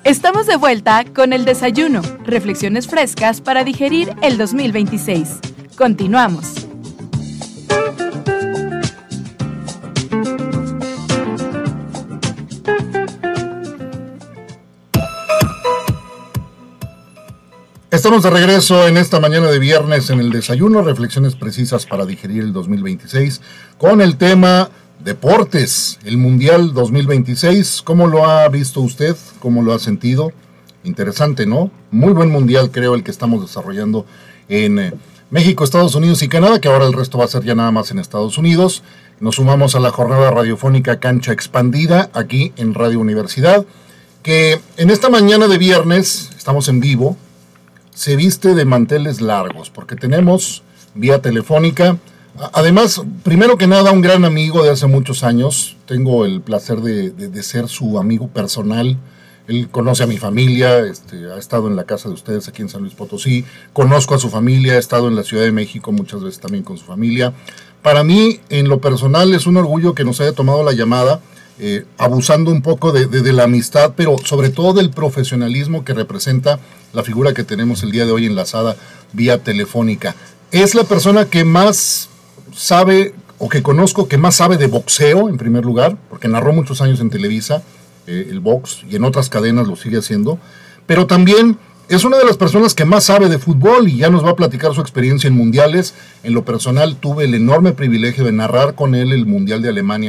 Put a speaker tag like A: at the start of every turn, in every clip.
A: Estamos de vuelta con el desayuno, reflexiones frescas para digerir el 2026. Continuamos.
B: Estamos de regreso en esta mañana de viernes en el desayuno, reflexiones precisas para digerir el 2026 con el tema deportes, el Mundial 2026. ¿Cómo lo ha visto usted? ¿Cómo lo ha sentido? Interesante, ¿no? Muy buen Mundial, creo, el que estamos desarrollando en México, Estados Unidos y Canadá, que ahora el resto va a ser ya nada más en Estados Unidos. Nos sumamos a la jornada radiofónica Cancha Expandida aquí en Radio Universidad, que en esta mañana de viernes, estamos en vivo, se viste de manteles largos, porque tenemos vía telefónica, además, primero que nada, un gran amigo de hace muchos años. Tengo el placer de ser su amigo personal. Él conoce a mi familia, ha estado en la casa de ustedes aquí en San Luis Potosí, conozco a su familia, ha estado en la Ciudad de México muchas veces también con su familia. Para mí, en lo personal, es un orgullo que nos haya tomado la llamada, abusando un poco de la amistad, pero sobre todo del profesionalismo que representa la figura que tenemos el día de hoy enlazada vía telefónica. Es la persona que más sabe, o que conozco, que más sabe de boxeo, en primer lugar, porque narró muchos años en Televisa, el box, y en otras cadenas lo sigue haciendo, pero también es una de las personas que más sabe de fútbol y ya nos va a platicar su experiencia en mundiales. En lo personal, tuve el enorme privilegio de narrar con él el Mundial de Alemania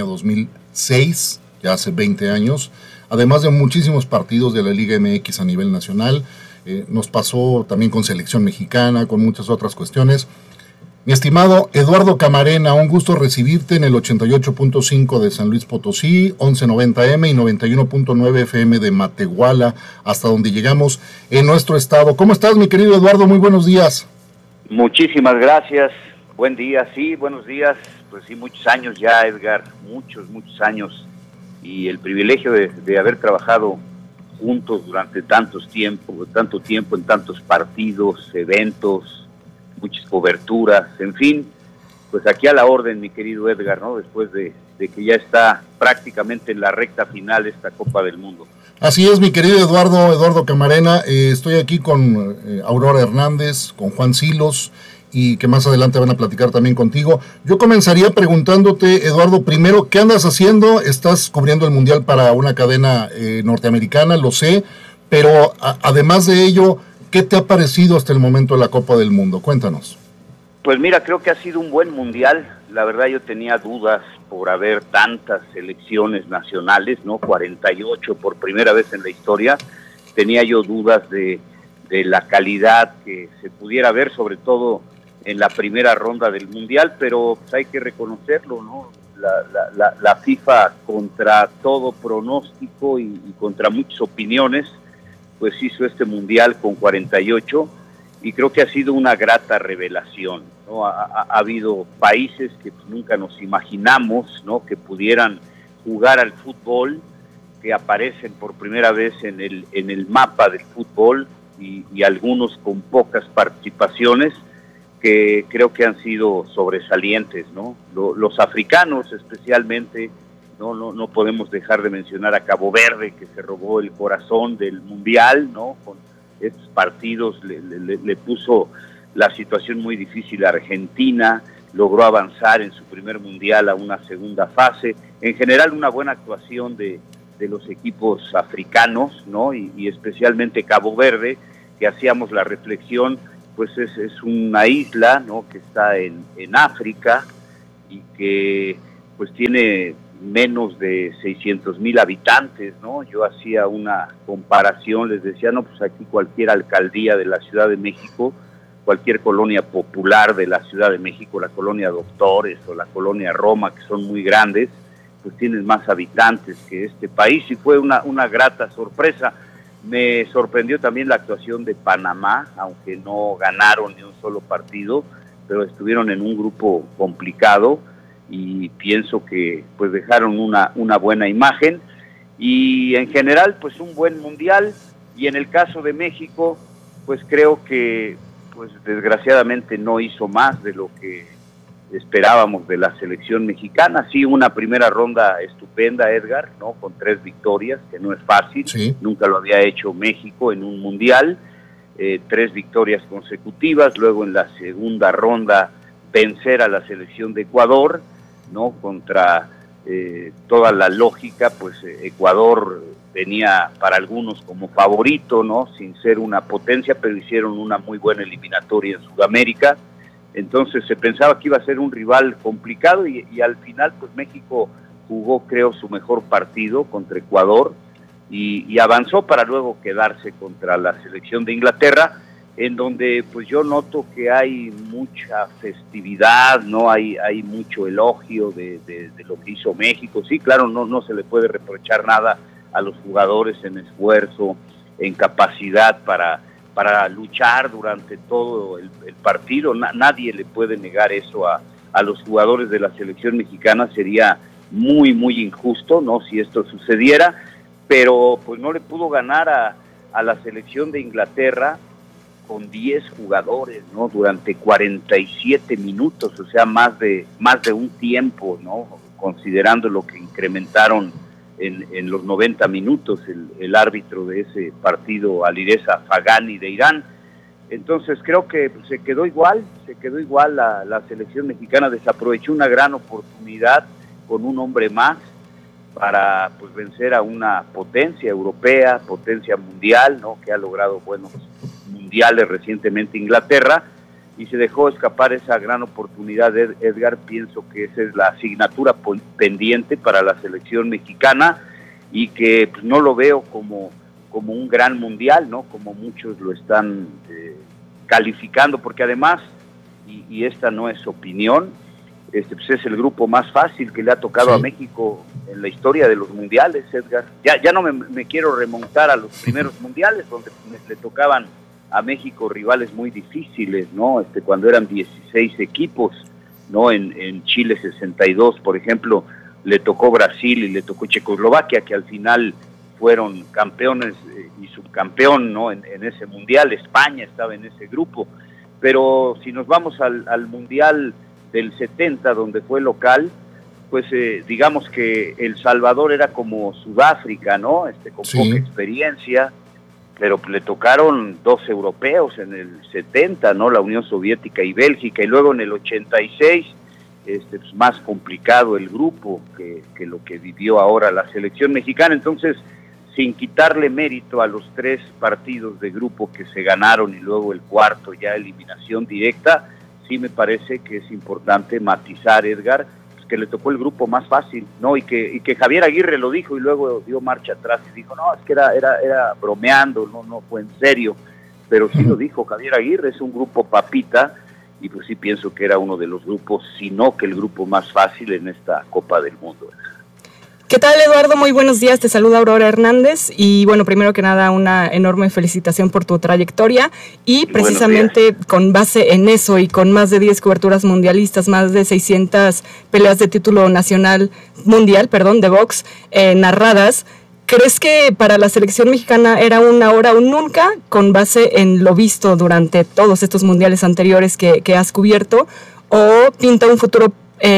B: 2006, ya hace 20 años, además de muchísimos partidos de la Liga MX a nivel nacional. Nos pasó también con selección mexicana, con muchas otras cuestiones. Mi estimado Eduardo Camarena, un gusto recibirte en el 88.5 de San Luis Potosí, 1190M y 91.9 FM de Matehuala, hasta donde llegamos en nuestro estado. ¿Cómo estás, mi querido Eduardo? Muy buenos días.
C: Muchísimas gracias. Buen día, sí, buenos días. Pues sí, muchos años ya, Edgar, muchos años. Y el privilegio de haber trabajado juntos durante tanto tiempo en tantos partidos, eventos, muchas coberturas, en fin, pues aquí a la orden, mi querido Edgar, ¿no? Después de que ya está prácticamente en la recta final esta Copa del Mundo.
B: Así es, mi querido Eduardo Camarena. Estoy aquí con Aurora Hernández, con Juan Silos, y que más adelante van a platicar también contigo. Yo comenzaría preguntándote, Eduardo, primero, ¿qué andas haciendo? Estás cubriendo el Mundial para una cadena norteamericana, lo sé, pero además de ello, ¿qué te ha parecido hasta el momento de la Copa del Mundo? Cuéntanos.
C: Pues mira, creo que ha sido un buen Mundial. La verdad yo tenía dudas por haber tantas selecciones nacionales, ¿no? 48 por primera vez en la historia. Tenía yo dudas de la calidad que se pudiera ver, sobre todo en la primera ronda del Mundial, pero pues hay que reconocerlo, ¿no? La FIFA, contra todo pronóstico y contra muchas opiniones, pues hizo este Mundial con 48 y creo que ha sido una grata revelación, ¿no? Ha habido países que pues nunca nos imaginamos, ¿no? Que pudieran jugar al fútbol, que aparecen por primera vez en el mapa del fútbol y algunos con pocas participaciones que creo que han sido sobresalientes, ¿no? Los africanos especialmente. No podemos dejar de mencionar a Cabo Verde, que se robó el corazón del Mundial, ¿no? Con estos partidos le puso la situación muy difícil a Argentina, logró avanzar en su primer Mundial a una segunda fase. En general, una buena actuación de los equipos africanos, ¿no? Y especialmente Cabo Verde, que hacíamos la reflexión, pues es una isla, ¿no? Que está en África y que pues tiene menos de 600,000 habitantes, ¿no? Yo hacía una comparación, les decía, no, pues aquí cualquier alcaldía de la Ciudad de México, cualquier colonia popular de la Ciudad de México, la colonia Doctores o la colonia Roma, que son muy grandes, pues tienen más habitantes que este país, y fue una grata sorpresa. Me sorprendió también la actuación de Panamá, aunque no ganaron ni un solo partido, pero estuvieron en un grupo complicado, y pienso que pues dejaron una buena imagen, y en general pues un buen Mundial. Y en el caso de México, pues creo que pues desgraciadamente no hizo más de lo que esperábamos de la selección mexicana. Sí, una primera ronda estupenda, Edgar, ¿no? Con 3 victorias, que no es fácil,
B: sí.
C: Nunca lo había hecho México en un mundial, 3 victorias consecutivas, luego en la segunda ronda vencer a la selección de Ecuador, ¿no? Contra toda la lógica, pues Ecuador venía para algunos como favorito, ¿no? Sin ser una potencia, pero hicieron una muy buena eliminatoria en Sudamérica. Entonces se pensaba que iba a ser un rival complicado y al final pues México jugó, creo, su mejor partido contra Ecuador y avanzó para luego quedarse contra la selección de Inglaterra, en donde pues yo noto que hay mucha festividad, no hay mucho elogio de lo que hizo México. Sí, claro, no se le puede reprochar nada a los jugadores en esfuerzo, en capacidad para luchar durante todo el partido. Nadie le puede negar eso a los jugadores de la selección mexicana. Sería muy, muy injusto, ¿no? Si esto sucediera, pero pues no le pudo ganar a la selección de Inglaterra con 10 jugadores, ¿no? Durante 47 minutos, o sea, más de un tiempo, ¿no? Considerando lo que incrementaron en los 90 minutos el árbitro de ese partido, Alireza Fagani de Irán. Entonces creo que se quedó igual la selección mexicana, desaprovechó una gran oportunidad con un hombre más para pues vencer a una potencia europea, potencia mundial, ¿no? Que ha logrado buenos mundiales recientemente Inglaterra, y se dejó escapar esa gran oportunidad. Edgar, pienso que esa es la asignatura pendiente para la selección mexicana y que pues, no lo veo como un gran mundial, ¿no? Como muchos lo están calificando, porque además, y esta no es opinión, pues es el grupo más fácil que le ha tocado a México en la historia de los mundiales, Edgar. Ya no me quiero remontar a los primeros mundiales, donde le tocaban a México rivales muy difíciles, ¿no? Cuando eran 16 equipos, ¿no? En Chile 62, por ejemplo, le tocó Brasil y le tocó Checoslovaquia, que al final fueron campeones y subcampeón, ¿no? En ese mundial. España estaba en ese grupo. Pero si nos vamos al mundial del 70, donde fue local, pues digamos que El Salvador era como Sudáfrica, ¿no? Con poca experiencia, pero le tocaron 2 europeos en el 70, ¿no? La Unión Soviética y Bélgica, y luego en el 86, pues más complicado el grupo que lo que vivió ahora la selección mexicana. Entonces, sin quitarle mérito a los 3 partidos de grupo que se ganaron y luego el cuarto ya eliminación directa, sí me parece que es importante matizar, Edgar, pues que le tocó el grupo más fácil, ¿no? Y que Javier Aguirre lo dijo y luego dio marcha atrás y dijo, no, es que era bromeando, no fue en serio, pero sí lo dijo Javier Aguirre, es un grupo papita, y pues sí pienso que era uno de los grupos, si no que el grupo más fácil en esta Copa del Mundo.
D: ¿Qué tal, Eduardo? Muy buenos días, te saluda Aurora Hernández y bueno, primero que nada una enorme felicitación por tu trayectoria y precisamente con base en eso y con más de 10 coberturas mundialistas, más de 600 peleas de título mundial, de box narradas, ¿crees que para la selección mexicana era un ahora o un nunca con base en lo visto durante todos estos mundiales anteriores que has cubierto, o pinta un futuro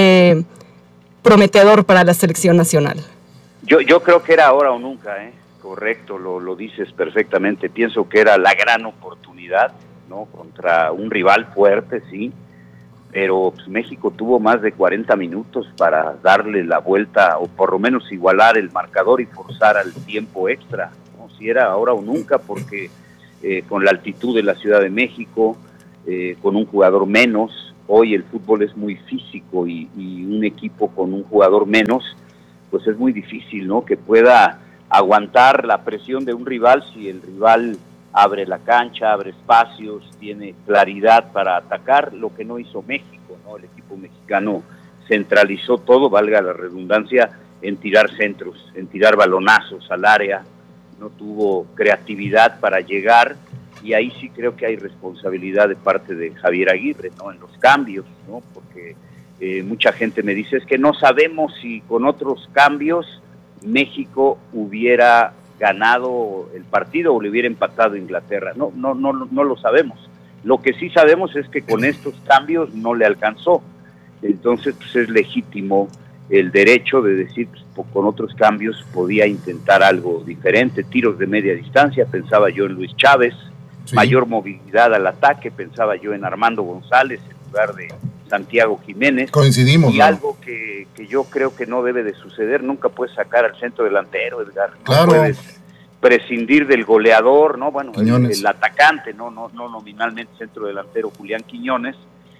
D: prometedor para la selección nacional?
C: Yo creo que era ahora o nunca, correcto, lo dices perfectamente. Pienso que era la gran oportunidad, ¿no? Contra un rival fuerte, sí, pero pues, México tuvo más de 40 minutos para darle la vuelta o por lo menos igualar el marcador y forzar al tiempo extra, ¿no? Si era ahora o nunca, porque con la altitud de la Ciudad de México, con un jugador menos. Hoy el fútbol es muy físico y un equipo con un jugador menos, pues es muy difícil, ¿no? Que pueda aguantar la presión de un rival si el rival abre la cancha, abre espacios, tiene claridad para atacar, lo que no hizo México, ¿no? El equipo mexicano centralizó todo, valga la redundancia, en tirar centros, en tirar balonazos al área, no tuvo creatividad para llegar. Y ahí sí creo que hay responsabilidad de parte de Javier Aguirre, ¿no? En los cambios, ¿no? Porque mucha gente me dice, es que no sabemos si con otros cambios México hubiera ganado el partido o le hubiera empatado a Inglaterra. No lo sabemos. Lo que sí sabemos es que con estos cambios no le alcanzó. entonces pues es legítimo el derecho de decir, pues, con otros cambios podía intentar algo diferente, tiros de media distancia, pensaba yo en Luis Chávez, sí. Mayor movilidad al ataque, pensaba yo en Armando González en lugar de Santiago Jiménez.
B: Coincidimos.
C: Y ¿no? Algo que yo creo que no debe de suceder, nunca puedes sacar al centro delantero, Edgar,
B: claro.
C: No puedes prescindir del goleador, ¿no? Bueno, el atacante, no nominalmente centro delantero Julián Quiñones,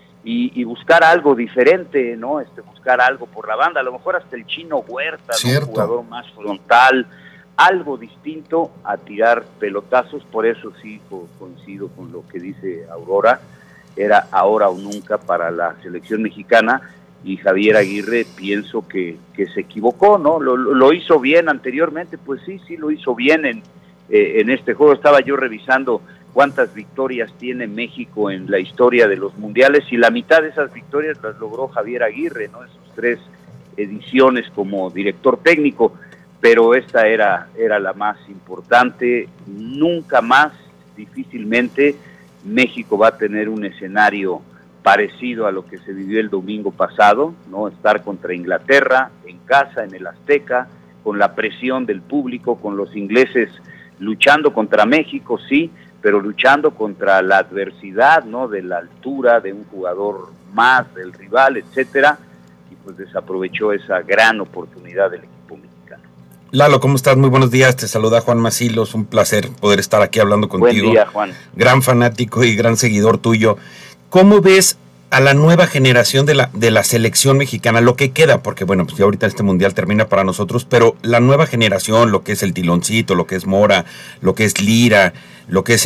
C: y buscar algo diferente, ¿no? Buscar algo por la banda, a lo mejor hasta el Chino Huerta, ¿no? Un jugador más frontal, algo distinto a tirar pelotazos. Por eso sí coincido con lo que dice Aurora, era ahora o nunca para la selección mexicana, y Javier Aguirre pienso que se equivocó, ¿no? Lo hizo bien anteriormente, pues sí lo hizo bien en este juego. Estaba yo revisando cuántas victorias tiene México en la historia de los mundiales, y la mitad de esas victorias las logró Javier Aguirre, ¿no? En sus 3 ediciones como director técnico, pero esta era la más importante. Nunca más, difícilmente, México va a tener un escenario parecido a lo que se vivió el domingo pasado, ¿no? Estar contra Inglaterra, en casa, en el Azteca, con la presión del público, con los ingleses luchando contra México, sí, pero luchando contra la adversidad, ¿no? De la altura, de un jugador más, del rival, etcétera, y pues desaprovechó esa gran oportunidad del equipo mexicano.
E: Lalo, ¿cómo estás? Muy buenos días, te saluda Juan Macilos, un placer poder estar aquí hablando contigo.
C: Buen día, Juan.
E: Gran fanático y gran seguidor tuyo. ¿Cómo ves a la nueva generación de la selección mexicana, lo que queda? Porque bueno, pues ya ahorita este mundial termina para nosotros, pero la nueva generación, lo que es el Tiloncito, lo que es Mora, lo que es Lira, lo que es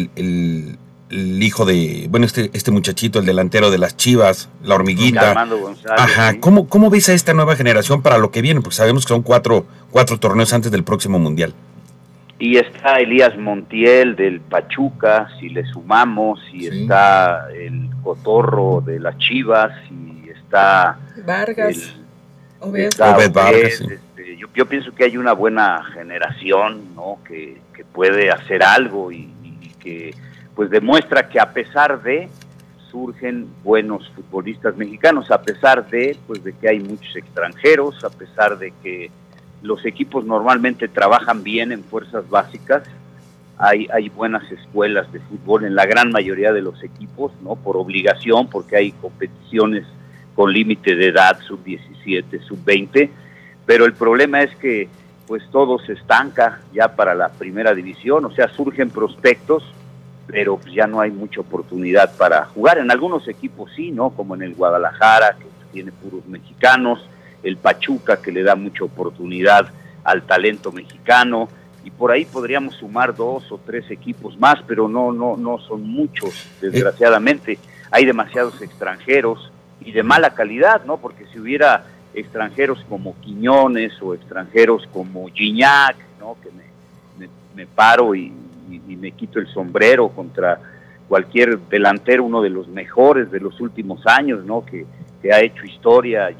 E: el hijo de, bueno, este muchachito, el delantero de las Chivas, la Hormiguita.
C: Armando González.
E: Ajá, ¿sí? ¿Cómo ves a esta nueva generación para lo que viene? Porque sabemos que son cuatro torneos antes del próximo mundial.
C: Y está Elías Montiel del Pachuca, si le sumamos, y sí. Está el Cotorro de las Chivas, y está
D: Vargas,
C: Obed
E: Vargas. Sí.
C: Yo pienso que hay una buena generación, ¿no? que puede hacer algo y que pues demuestra que a pesar de surgen buenos futbolistas mexicanos, a pesar de que hay muchos extranjeros, a pesar de que los equipos normalmente trabajan bien en fuerzas básicas, hay buenas escuelas de fútbol en la gran mayoría de los equipos, ¿no? Por obligación, porque hay competiciones con límite de edad, sub-17, sub-20, pero el problema es que pues todo se estanca ya para la primera división, o sea, surgen prospectos, pero pues ya no hay mucha oportunidad para jugar. En algunos equipos sí, ¿no? Como en el Guadalajara, que tiene puros mexicanos, el Pachuca, que le da mucha oportunidad al talento mexicano, y por ahí podríamos sumar 2 o 3 equipos más, pero no son muchos, desgraciadamente. Hay demasiados extranjeros y de mala calidad, ¿no? Porque si hubiera extranjeros como Quiñones o extranjeros como Gignac, ¿no? Que me paro y me quito el sombrero contra cualquier delantero, uno de los mejores de los últimos años, ¿no? Que ha hecho historia,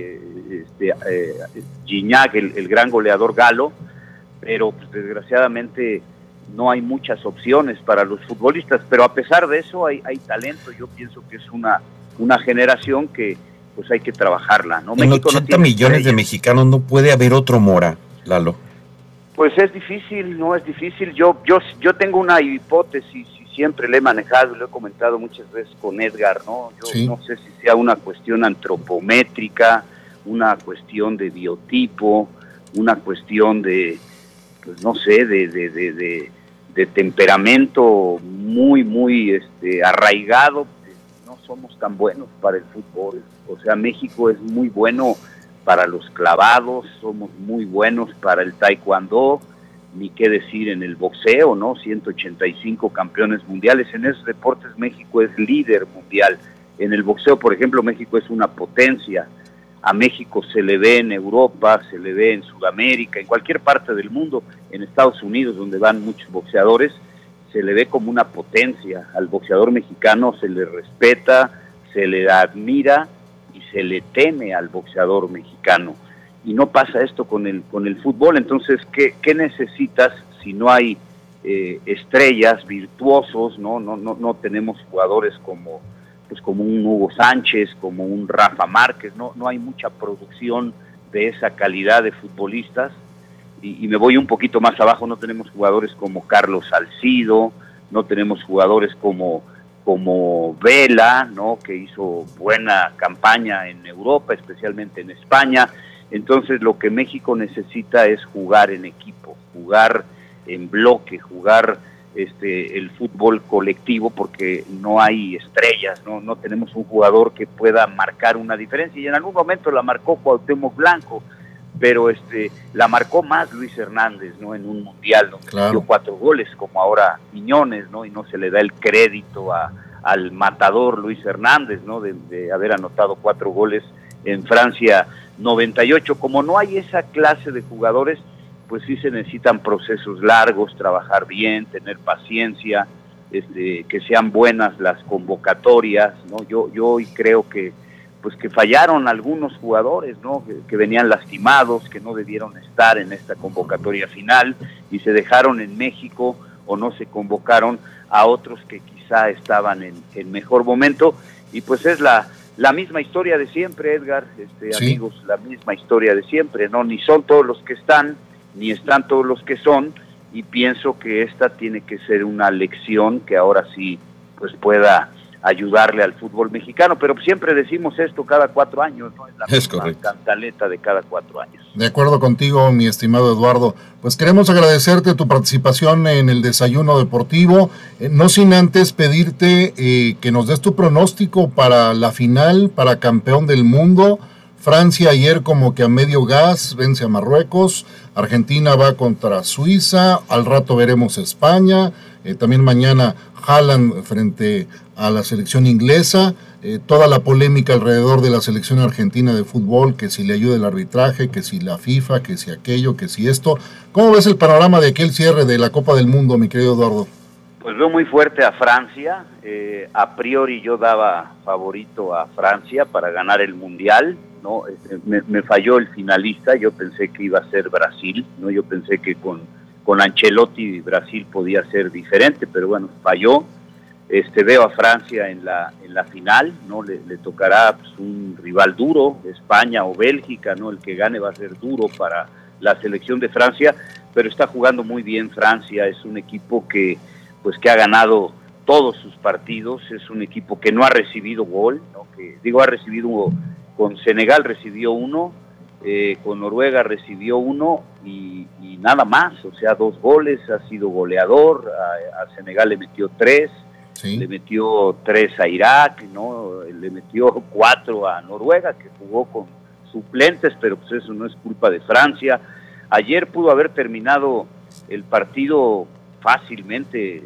C: Gignac, el gran goleador galo, pero pues, desgraciadamente no hay muchas opciones para los futbolistas, pero a pesar de eso hay talento. Yo pienso que es una generación que pues hay que trabajarla, ¿no?
E: En México 80 no millones de mexicanos no puede haber otro Mora, Lalo.
C: Pues es difícil, ¿no? Es difícil. Yo tengo una hipótesis, y siempre la he manejado y lo he comentado muchas veces con Edgar, ¿no? Yo sí. No sé si sea una cuestión antropométrica, una cuestión de biotipo, una cuestión de, pues no sé, de temperamento muy arraigado. No somos tan buenos para el fútbol. O sea, México es muy bueno para los clavados, somos muy buenos para el taekwondo, ni qué decir en el boxeo, ¿no? 185 campeones mundiales. En esos deportes México es líder mundial. En el boxeo, por ejemplo, México es una potencia. A México se le ve en Europa, se le ve en Sudamérica, en cualquier parte del mundo, en Estados Unidos, donde van muchos boxeadores, se le ve como una potencia. Al boxeador mexicano se le respeta, se le admira y se le teme al boxeador mexicano. Y no pasa esto con el fútbol. Entonces, ¿qué necesitas si no hay estrellas, virtuosos? No tenemos jugadores como pues como un Hugo Sánchez, como un Rafa Márquez, no hay mucha producción de esa calidad de futbolistas, y me voy un poquito más abajo, no tenemos jugadores como Carlos Salcido, no tenemos jugadores como Vela, ¿no? Que hizo buena campaña en Europa, especialmente en España. Entonces lo que México necesita es jugar en equipo, jugar en bloque, jugar el fútbol colectivo, porque no hay estrellas, no tenemos un jugador que pueda marcar una diferencia, y en algún momento la marcó Cuauhtémoc Blanco, pero la marcó más Luis Hernández, ¿no? En un mundial, donde dio 4 goles, como ahora Quiñones, ¿no? Y no se le da el crédito al matador Luis Hernández, ¿no? De haber anotado 4 goles en Francia 98. Como no hay esa clase de jugadores, pues sí se necesitan procesos largos, trabajar bien, tener paciencia, que sean buenas las convocatorias, ¿no? Yo hoy creo que fallaron algunos jugadores, ¿no? Que venían lastimados, que no debieron estar en esta convocatoria final, y se dejaron en México o no se convocaron a otros que quizá estaban en mejor momento, y pues es la misma historia de siempre, Edgar, sí. Amigos, la misma historia de siempre, ¿no? Ni son todos los que están, ni están todos los que son, y pienso que esta tiene que ser una lección que ahora sí pues pueda ayudarle al fútbol mexicano, pero siempre decimos esto cada 4 años, ¿no? Es la misma cantaleta de cada 4 años.
B: De acuerdo contigo, mi estimado Eduardo. Pues queremos agradecerte tu participación en el Desayuno Deportivo, no sin antes pedirte que nos des tu pronóstico para la final, para campeón del mundo. Francia ayer como que a medio gas vence a Marruecos, Argentina va contra Suiza, al rato veremos España, también mañana Haaland frente a la selección inglesa, toda la polémica alrededor de la selección argentina de fútbol, que si le ayuda el arbitraje, que si la FIFA, que si aquello, que si esto. ¿Cómo ves el panorama de aquel cierre de la Copa del Mundo, mi querido Eduardo?
C: Pues veo muy fuerte a Francia, a priori yo daba favorito a Francia para ganar el Mundial, ¿no? Me falló el finalista, yo pensé que iba a ser Brasil, ¿no? Yo pensé que con Ancelotti Brasil podía ser diferente, pero bueno, falló. Veo a Francia en la final, ¿no? Le tocará pues, un rival duro, España o Bélgica, ¿no? El que gane va a ser duro para la selección de Francia, pero está jugando muy bien Francia, es un equipo que ha ganado todos sus partidos, es un equipo que no ha recibido gol, ¿no? Ha recibido, con Senegal recibió 1, con Noruega recibió 1 y nada más, o sea, 2 goles, ha sido goleador, a Senegal le metió 3, sí. Le metió 3 a Irak, ¿no? Le metió 4 a Noruega, que jugó con suplentes, pero pues eso no es culpa de Francia. Ayer pudo haber terminado el partido fácilmente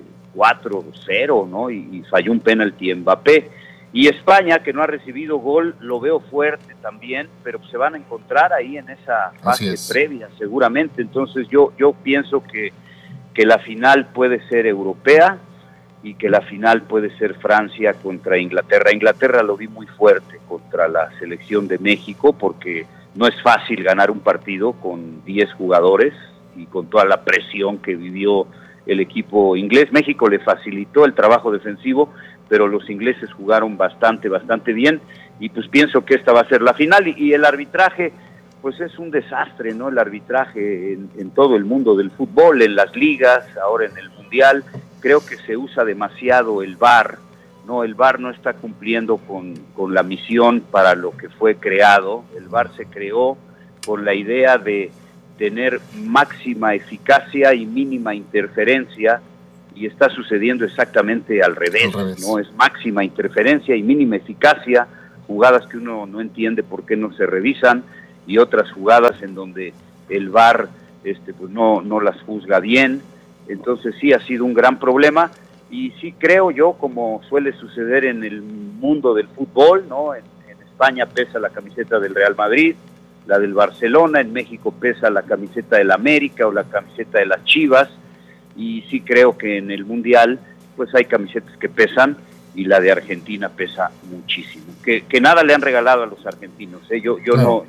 C: 4-0, ¿no? Y falló un penalti Mbappé. Y España, que no ha recibido gol, lo veo fuerte también, pero se van a encontrar ahí en esa fase previa, seguramente. Entonces yo pienso que la final puede ser europea y que la final puede ser Francia contra Inglaterra. Inglaterra lo vi muy fuerte contra la selección de México, porque no es fácil ganar un partido con 10 jugadores y con toda la presión que vivió el equipo inglés. México le facilitó el trabajo defensivo, pero los ingleses jugaron bastante bien, y pues pienso que esta va a ser la final. Y el arbitraje, pues es un desastre, ¿no? El arbitraje en todo el mundo del fútbol, en las ligas, ahora en el Mundial, creo que se usa demasiado el VAR, ¿no? El VAR no está cumpliendo con la misión para lo que fue creado. El VAR se creó con la idea de tener máxima eficacia y mínima interferencia, y está sucediendo exactamente al revés, ¿no? Es máxima interferencia y mínima eficacia, jugadas que uno no entiende por qué no se revisan, y otras jugadas en donde el VAR pues no las juzga bien. Entonces sí ha sido un gran problema, y sí creo yo, como suele suceder en el mundo del fútbol, ¿no? En España pesa la camiseta del Real Madrid, la del Barcelona, en México pesa la camiseta del América o la camiseta de las Chivas, y sí creo que en el Mundial pues hay camisetas que pesan, y la de Argentina pesa muchísimo, que nada le han regalado a los argentinos, ¿eh? Yo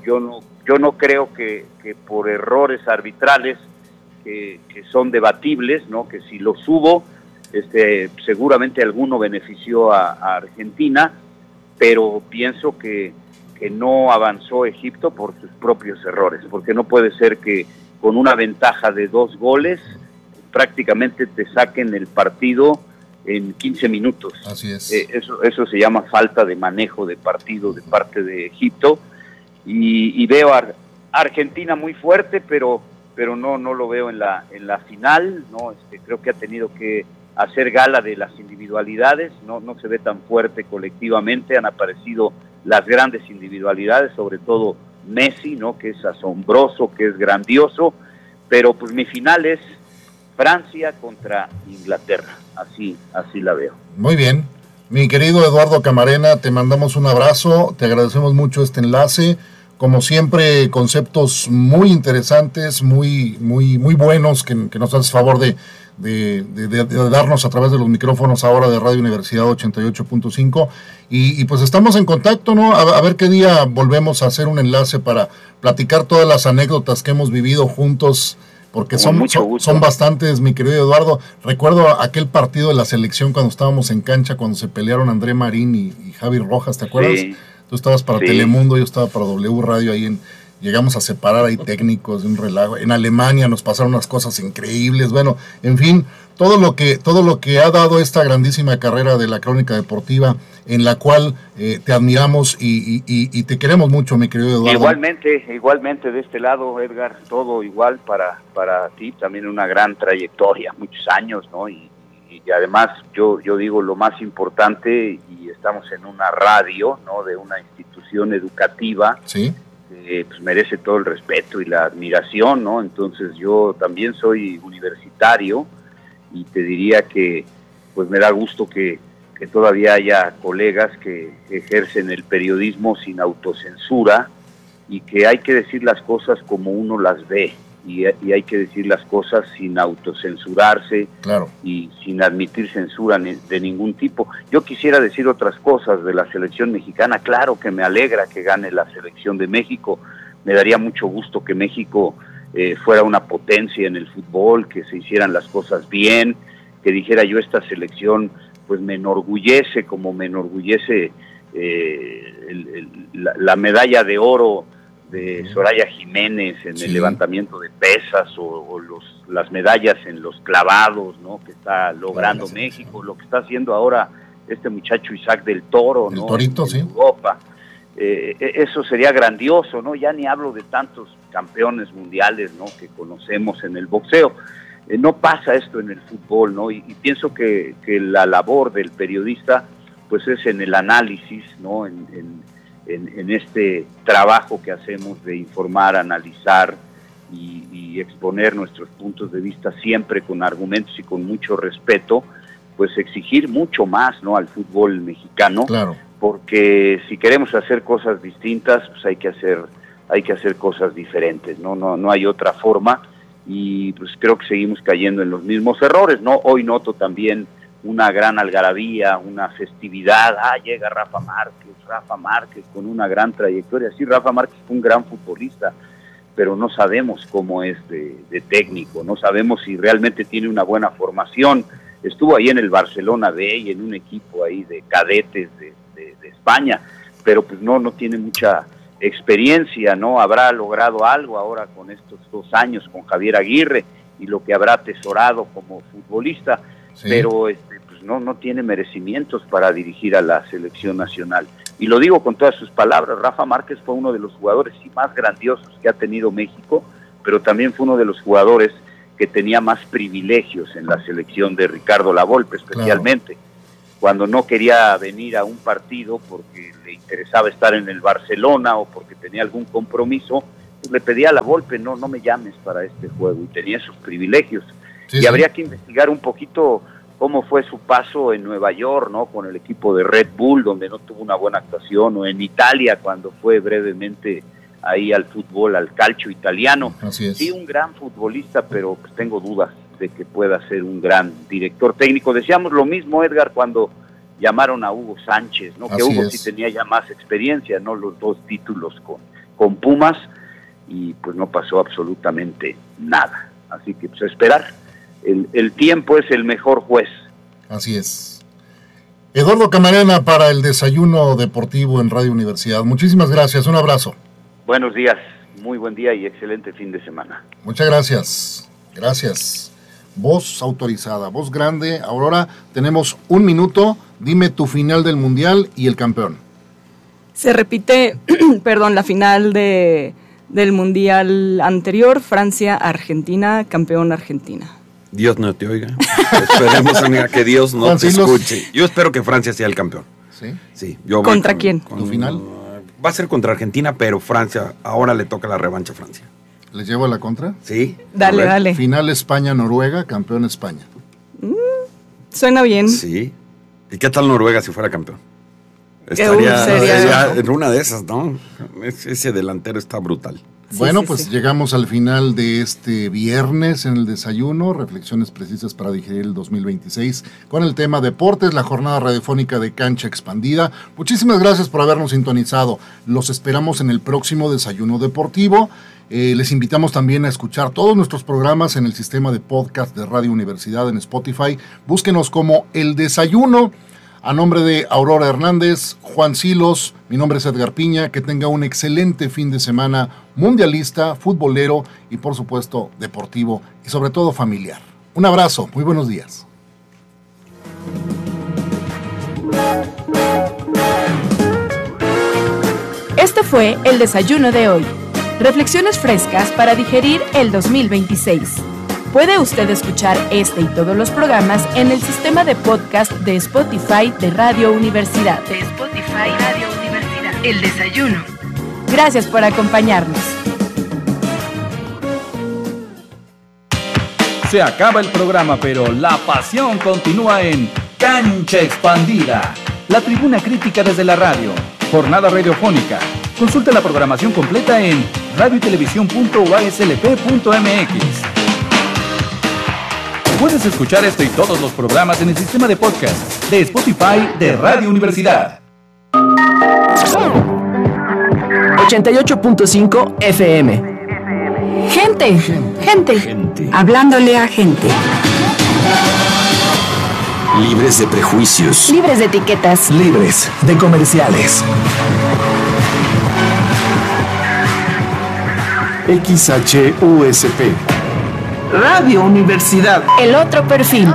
C: no creo que por errores arbitrales que son debatibles, ¿no? Que si los hubo, seguramente alguno benefició a Argentina, pero pienso que no avanzó Egipto por sus propios errores, porque no puede ser que con una ventaja de 2 goles prácticamente te saquen el partido en 15 minutos.
B: Así es.
C: Eso se llama falta de manejo de partido de parte de Egipto, y veo a Argentina muy fuerte, pero no lo veo en la final, ¿no? Creo que ha tenido que hacer gala de las individualidades, no se ve tan fuerte colectivamente, han aparecido las grandes individualidades, sobre todo Messi, ¿no? Que es asombroso, que es grandioso, pero pues mi final es Francia contra Inglaterra, así la veo.
B: Muy bien, mi querido Eduardo Camarena, te mandamos un abrazo, te agradecemos mucho este enlace, como siempre conceptos muy interesantes, muy buenos que nos haces favor de darnos a través de los micrófonos ahora de Radio Universidad 88.5 y pues estamos en contacto, ¿no? A ver qué día volvemos a hacer un enlace para platicar todas las anécdotas que hemos vivido juntos, porque son bastantes, mi querido Eduardo. Recuerdo aquel partido de la selección cuando estábamos en cancha, cuando se pelearon André Marín y Javi Rojas, ¿te acuerdas?
C: Sí.
B: Tú estabas para Telemundo, yo estaba para W Radio, llegamos a separar ahí técnicos de un relajo. En Alemania nos pasaron unas cosas increíbles. Bueno, en fin, todo lo que ha dado esta grandísima carrera de la crónica deportiva, en la cual te admiramos y te queremos mucho, mi querido Eduardo.
C: Igualmente de este lado, Edgar, todo igual para ti, también una gran trayectoria, muchos años, ¿no? Y además yo digo lo más importante, y estamos en una radio, ¿no? De una institución educativa.
B: Sí.
C: Pues merece todo el respeto y la admiración, ¿no? Entonces yo también soy universitario y te diría que pues me da gusto que todavía haya colegas que ejercen el periodismo sin autocensura, y que hay que decir las cosas como uno las ve, y hay que decir las cosas sin autocensurarse.
B: Claro.
C: Y sin admitir censura de ningún tipo. Yo quisiera decir otras cosas de la selección mexicana. Claro que me alegra que gane la selección de México, me daría mucho gusto que México fuera una potencia en el fútbol, que se hicieran las cosas bien, que dijera yo, esta selección pues me enorgullece, como me enorgullece la medalla de oro de Soraya Jiménez en el levantamiento de pesas, o las medallas en los clavados, ¿no? Que está logrando México, lo que está haciendo ahora este muchacho Isaac del Toro, ¿no?
B: El Torito,
C: en Europa. Eso sería grandioso, ¿no? Ya ni hablo de tantos campeones mundiales, ¿no? Que conocemos en el boxeo. No pasa esto en el fútbol, ¿no? Y pienso que la labor del periodista pues es en el análisis, ¿no? En este trabajo que hacemos de informar, analizar y exponer nuestros puntos de vista siempre con argumentos y con mucho respeto, pues exigir mucho más, ¿no? Al fútbol mexicano.
B: Claro.
C: Porque si queremos hacer cosas distintas, pues hay que hacer cosas diferentes, no hay otra forma, y pues creo que seguimos cayendo en los mismos errores, ¿no? Hoy noto también una gran algarabía, una festividad. Llega Rafa Márquez con una gran trayectoria. Sí, Rafa Márquez fue un gran futbolista, pero no sabemos cómo es de técnico, no sabemos si realmente tiene una buena formación. Estuvo ahí en el Barcelona B y en un equipo ahí de cadetes de España, pero pues no tiene mucha experiencia, ¿no? Habrá logrado algo ahora con estos 2 años con Javier Aguirre y lo que habrá atesorado como futbolista. Sí. Pero pues no tiene merecimientos para dirigir a la selección nacional. Y lo digo con todas sus palabras, Rafa Márquez fue uno de los jugadores más grandiosos que ha tenido México, pero también fue uno de los jugadores que tenía más privilegios en la selección de Ricardo Lavolpe, especialmente. Claro. Cuando no quería venir a un partido porque le interesaba estar en el Barcelona o porque tenía algún compromiso, pues le pedía a Lavolpe, no me llames para este juego, y tenía esos privilegios. Sí, y habría que investigar un poquito cómo fue su paso en Nueva York, ¿no? Con el equipo de Red Bull, donde no tuvo una buena actuación, o en Italia, cuando fue brevemente ahí al fútbol, al calcio italiano.
B: Así es.
C: Sí, un gran futbolista, pero pues tengo dudas de que pueda ser un gran director técnico. Decíamos lo mismo, Edgar, cuando llamaron a Hugo Sánchez, ¿no? Que Hugo sí tenía ya más experiencia, ¿no? Los 2 títulos con Pumas, y pues no pasó absolutamente nada. Así que pues esperar. El tiempo es el mejor juez
B: Así es. Eduardo Camarena para el Desayuno Deportivo en Radio Universidad. Muchísimas gracias, un abrazo.
C: Buenos días, muy buen día y excelente fin de semana.
B: Muchas gracias, gracias. Voz autorizada, voz grande. Aurora, tenemos 1 minuto. Dime tu final del Mundial y el campeón.
D: Se repite, la final del Mundial anterior, Francia-Argentina, campeón Argentina.
E: Dios no te oiga. Esperemos, amiga, que Dios no te escuche. Yo espero que Francia sea el campeón.
B: ¿Sí?
E: Sí. Yo
D: ¿Contra quién?
B: ¿Tu final?
E: Va a ser contra Argentina, pero Francia, ahora le toca la revancha a Francia.
B: ¿Les llevo a la contra?
E: Sí.
D: Dale.
B: Final España-Noruega, campeón España.
D: Suena bien.
E: Sí. ¿Y qué tal Noruega si fuera campeón? Sería en una de esas, ¿no? Ese delantero está brutal.
B: Bueno, llegamos al final de este viernes en el desayuno, reflexiones precisas para digerir el 2026, con el tema deportes, la jornada radiofónica de Cancha Expandida. Muchísimas gracias por habernos sintonizado. Los esperamos en el próximo desayuno deportivo. Les invitamos también a escuchar todos nuestros programas en el sistema de podcast de Radio Universidad en Spotify. Búsquenos como El Desayuno. A nombre de Aurora Hernández, Juan Silos, mi nombre es Edgar Piña, que tenga un excelente fin de semana mundialista, futbolero y por supuesto deportivo y sobre todo familiar. Un abrazo, muy buenos días.
A: Este fue el desayuno de hoy. Reflexiones frescas para digerir el 2026. Puede usted escuchar este y todos los programas en el sistema de podcast de Spotify de Radio Universidad. El desayuno. Gracias por acompañarnos.
F: Se acaba el programa, pero la pasión continúa en Cancha Expandida. La tribuna crítica desde la radio. Jornada radiofónica. Consulta la programación completa en radioytelevisión.uaslp.mx. Puedes escuchar este y todos los programas en el sistema de podcast de Spotify de Radio Universidad.
G: 88.5 FM.
H: Gente. Hablándole a gente.
G: Libres de prejuicios.
H: Libres de etiquetas.
G: Libres de comerciales. XHUSP. Radio Universidad.
H: El otro perfil.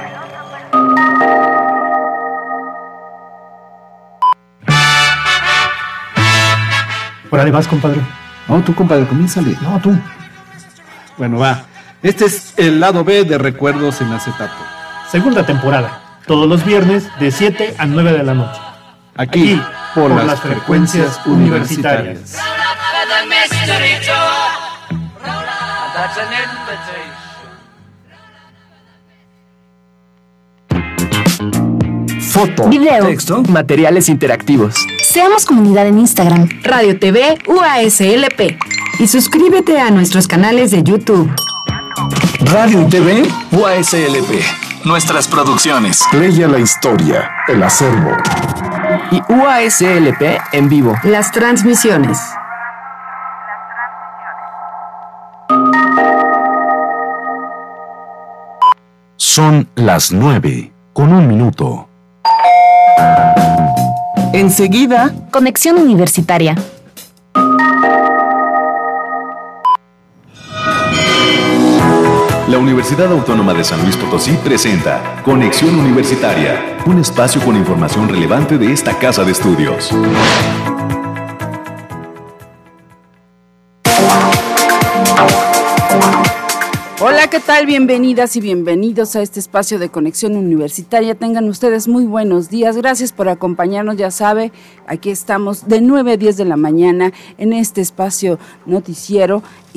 I: Órale, vas, compadre.
J: No, tú, compadre, comiénzale.
I: No, tú.
J: Bueno, va. Este es el lado B de Recuerdos en Acetato.
I: Segunda temporada. Todos los viernes de 7 a 9 de la noche.
J: Aquí por las frecuencias universitarias.
G: Foto,
H: video,
G: texto, materiales interactivos.
H: Seamos comunidad en Instagram, Radio TV UASLP. Y suscríbete a nuestros canales de YouTube.
G: Radio y TV UASLP. Nuestras producciones.
K: Leia la historia, el acervo.
G: Y UASLP en vivo.
H: Las transmisiones.
K: Son las 9:01 minuto.
G: Enseguida,
H: Conexión Universitaria.
L: La Universidad Autónoma de San Luis Potosí presenta Conexión Universitaria, un espacio con información relevante de esta casa de estudios.
M: Hola, ¿qué tal? Bienvenidas y bienvenidos a este espacio de Conexión Universitaria. Tengan ustedes muy buenos días. Gracias por acompañarnos. Ya sabe, aquí estamos de 9 a 10 de la mañana en este espacio noticiero.